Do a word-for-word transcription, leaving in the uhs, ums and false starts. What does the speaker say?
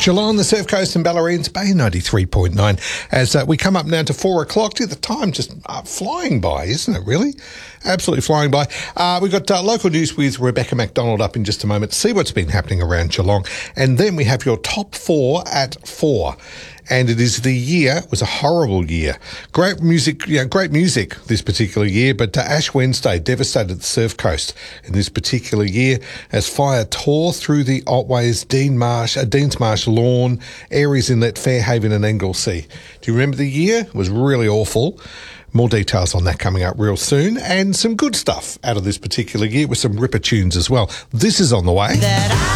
Geelong, the Surf Coast and Ballarine's Bay ninety-three point nine. As uh, we come up now to four o'clock, the time just uh, flying by, isn't it really? Absolutely flying by. Uh, we've got uh, local news with Rebecca McDonald up in just a moment to see what's been happening around Geelong. And then we have your top four at four. And it is the year, it was a horrible year. Great music, you know, great music this particular year, but uh, Ash Wednesday devastated the Surf Coast in this particular year as fire tore through the Otways, Dean Marsh, uh, Deans Marsh Lawn, Aries Inlet, Fairhaven and Anglesea. Do you remember the year? It was really awful. More details on that coming up real soon, and some good stuff out of this particular year with some ripper tunes as well. This is on the way.